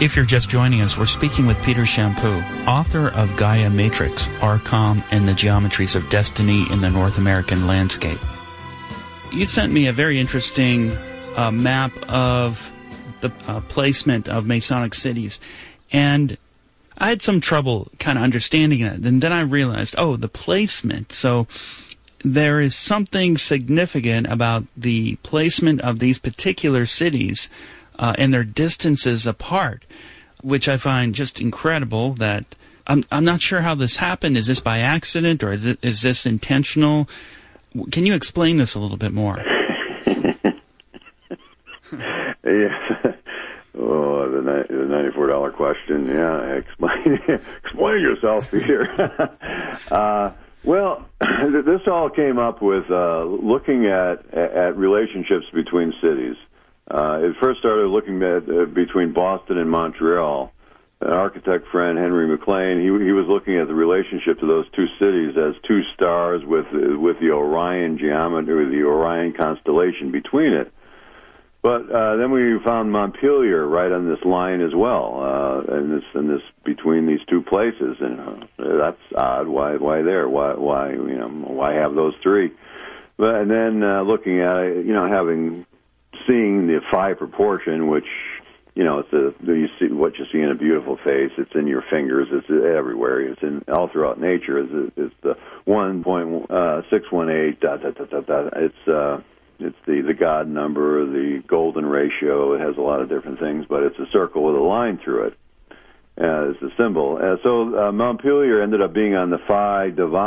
If you're just joining us, we're speaking with Peter Champoux, author of Gaia Matrix, Archon, and the Geometries of Destiny in the North American Landscape. You sent me a very interesting map of the placement of Masonic cities, and I had some trouble kind of understanding it. And then I realized, the placement. So there is something significant about the placement of these particular cities and their distances apart, which I find just incredible. That I'm not sure how this happened. Is this by accident or is this intentional? Can you explain this a little bit more? Yeah. Oh, the $94 question. Yeah, explain yourself, Peter. Well, this all came up with looking at relationships between cities. It first started looking at between Boston and Montreal. An architect friend, Henry McLean, he was looking at the relationship to those two cities as two stars with the Orion geometry, the Orion constellation between it. But then we found Montpelier right on this line as well, and this between these two places, and that's odd. Why there? Why have those three? But and then looking at it, seeing the phi proportion, which it's you see what you see in a beautiful face. It's in your fingers. It's everywhere. It's in all throughout nature. It's the 1.618. It's the God number, the golden ratio. It has a lot of different things, but it's a circle with a line through it as the symbol. So Montpelier ended up being on the Phi Divine.